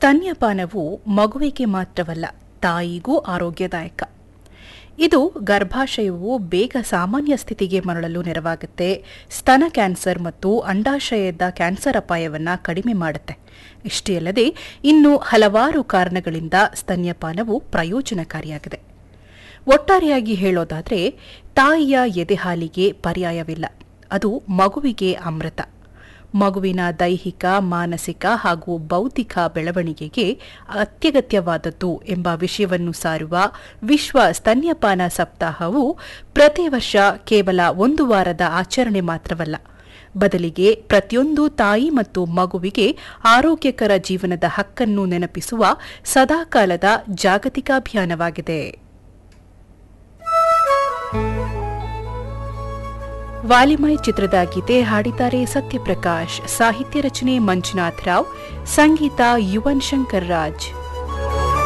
ಸ್ತನ್ಯಪಾನವು ಮಗುವಿಗೆ ಮಾತ್ರವಲ್ಲ, ತಾಯಿಗೂ ಆರೋಗ್ಯದಾಯಕ. ಇದು ಗರ್ಭಾಶಯವು ಬೇಗ ಸಾಮಾನ್ಯ ಸ್ಥಿತಿಗೆ ಮರಳಲು ನೆರವಾಗುತ್ತೆ, ಸ್ತನ ಕ್ಯಾನ್ಸರ್ ಮತ್ತು ಅಂಡಾಶಯದ ಕ್ಯಾನ್ಸರ್ ಅಪಾಯವನ್ನು ಕಡಿಮೆ ಮಾಡುತ್ತೆ. ಇಷ್ಟೇ ಅಲ್ಲದೆ ಇನ್ನು ಹಲವಾರು ಕಾರಣಗಳಿಂದ ಸ್ತನ್ಯಪಾನವು ಪ್ರಯೋಜನಕಾರಿಯಾಗಿದೆ. ಒಟ್ಟಾರೆಯಾಗಿ ಹೇಳೋದಾದರೆ, ತಾಯಿಯ ಎದೆಹಾಲಿಗೆ ಪರ್ಯಾಯವಿಲ್ಲ. ಅದು ಮಗುವಿಗೆ ಅಮೃತ. ಮಗುವಿನ ದೈಹಿಕ, ಮಾನಸಿಕ ಹಾಗೂ ಬೌದ್ಧಿಕ ಬೆಳವಣಿಗೆಗೆ ಅತ್ಯಗತ್ಯವಾದದ್ದು ಎಂಬ ವಿಷಯವನ್ನು ಸಾರುವ ವಿಶ್ವ ಸ್ತನ್ಯಪಾನ ಸಪ್ತಾಹವು ಪ್ರತಿ ವರ್ಷ ಕೇವಲ 1 ವಾರದ ಆಚರಣೆ ಮಾತ್ರವಲ್ಲ, ಬದಲಿಗೆ ಪ್ರತಿಯೊಂದು ತಾಯಿ ಮತ್ತು ಮಗುವಿಗೆ ಆರೋಗ್ಯಕರ ಜೀವನದ ಹಕ್ಕನ್ನು ನೆನಪಿಸುವ ಸದಾಕಾಲದ ಜಾಗತಿಕ ಅಭಿಯಾನವಾಗಿದೆ. ವಾಲಿಮೈ ಚಿತ್ರದ ಗೀತೆ ಹಾಡಿದ್ದಾರೆ ಸತ್ಯಪ್ರಕಾಶ್, ಸಾಹಿತ್ಯ ರಚನೆ ಮಂಜುನಾಥ್ ರಾವ್, ಸಂಗೀತ ಯುವನ್ ಶಂಕರ್ ರಾಜ್.